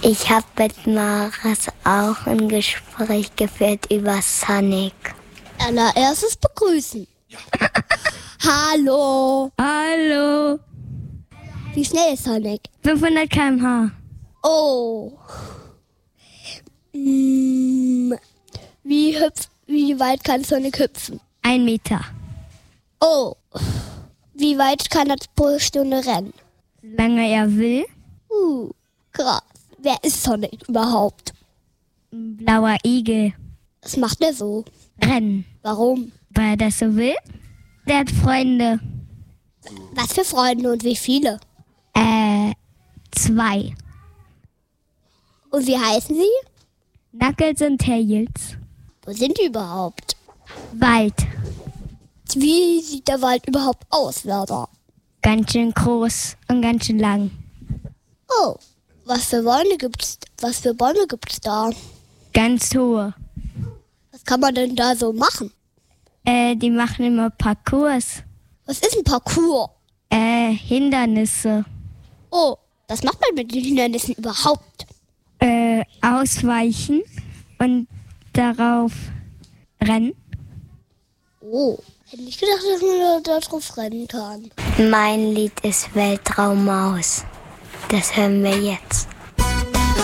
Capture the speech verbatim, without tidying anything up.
Ich habe mit Maris auch ein Gespräch geführt über Sonic. Allererstes begrüßen. Ja. Hallo. Hallo. Wie schnell ist Sonic? fünfhundert Kilometer pro Stunde. Oh. Mm. Wie, hüpf, wie weit kann Sonic hüpfen? Ein Meter. Oh. Wie weit kann er pro Stunde rennen? Solange er will. Uh, krass. Wer ist Sonic überhaupt? Ein blauer Igel. Was macht er so? Rennen. Warum? Weil er das so will. Der hat Freunde. Was für Freunde und wie viele? Äh, zwei. Und wie heißen sie? Knuckles und Tails. Wo sind die überhaupt? Wald. Wie sieht der Wald überhaupt aus, Werder? Ganz schön groß und ganz schön lang. Oh, was für Bäume gibt's? Was für Bäume gibt's da? Ganz hohe. Was kann man denn da so machen? Äh, die machen immer Parcours. Was ist ein Parcours? Äh, Hindernisse. Oh, was macht man mit den Hindernissen überhaupt? Äh, ausweichen und darauf rennen. Oh, hätte nicht gedacht, dass man da drauf rennen kann. Mein Lied ist Weltraummaus. Das hören wir jetzt.